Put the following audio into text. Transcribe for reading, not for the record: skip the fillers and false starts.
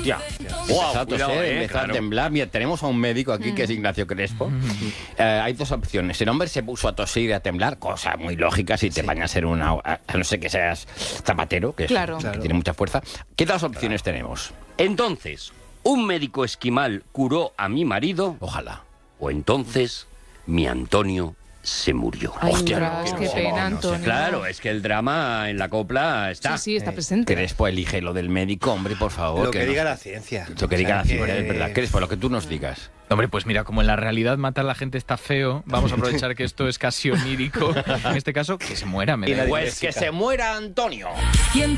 Hostia. Empezó a toser, Cuidado, empezó claro. a temblar. Mira, tenemos a un médico aquí que es Ignacio Crespo. Hay dos opciones. El hombre se puso a toser y a temblar, cosa muy lógica si te bañas en una... A no ser que seas zapatero, que, Claro. que tiene mucha fuerza. ¿Qué dos opciones tenemos? Entonces, un médico esquimal curó a mi marido, Ojalá. o entonces mi Antonio se murió. Ay, Hostia, ostras, no, qué no, pena, no, Antonio. Claro, es que el drama en la copla está. Sí, está presente. Crespo, elige lo del médico, hombre, por favor. Lo que nos- diga la ciencia. Lo que diga la O sea, ciencia, es verdad. Crespo, lo que tú nos digas. Hombre, pues mira, como en la realidad matar a la gente está feo, vamos a aprovechar que esto es casi onírico. En este caso, que se muera, me da igual. Pues que se muera Antonio.